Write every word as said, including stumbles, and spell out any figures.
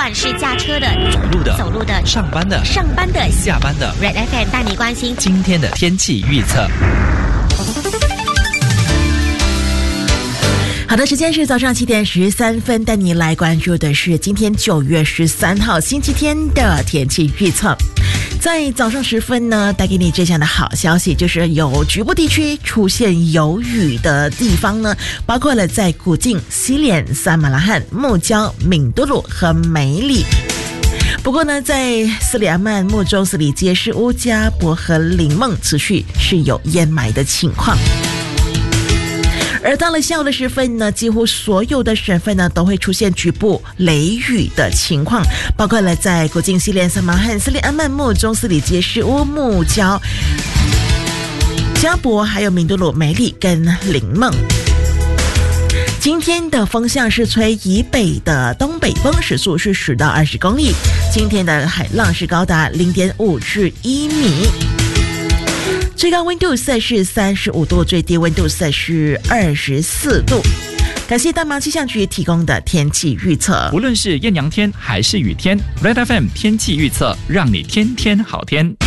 管是驾车的、 走路的、 走路的、 上班的、 上班的、 下班的 Red F M 带你关心今天的天气预测。 好的，时间是早上七点十三分，带你来关注的是今天九月十三号星期天的天气预测。在早上时分呢，带给你这样的好消息，就是有局部地区出现有雨的地方呢，包括了在古晋、西连、撒马拉罕、木礁、敏都鲁和梅里。不过呢，在斯里阿曼、木州、斯里街、市乌加博和林梦持续是有淹霾的情况。而到了下午的时分呢，几乎所有的省份呢都会出现局部雷雨的情况，包括了在古晋、西连、撒马拉罕、斯里阿曼、木州、斯里街、市乌、木礁、加博，还有敏都鲁、梅里跟林梦。今天的风向是吹以北的东北风，时速是十到二十公里。今天的海浪是高达零点五至一米。最高温度摄氏三十五度，最低温度摄氏二十四度。感谢大马气象局提供的天气预测。 无论是艳阳天还是雨天， Red F M 天气预测让你天天好天。